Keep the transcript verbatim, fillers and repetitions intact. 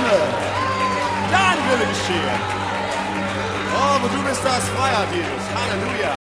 Himmel. Dein Wille geschehen. Oh, wo du bist, da ist Freiheit, Jesus. Halleluja.